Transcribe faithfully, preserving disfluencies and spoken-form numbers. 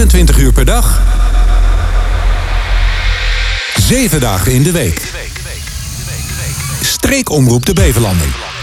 vierentwintig uur per dag, zeven dagen in de week. Streekomroep de Beverlanding.